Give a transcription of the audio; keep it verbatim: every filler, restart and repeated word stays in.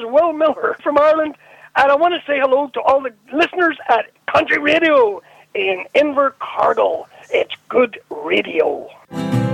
Will Miller from Ireland, and I want to say hello to all the listeners at Country Radio in Invercargill. It's good radio.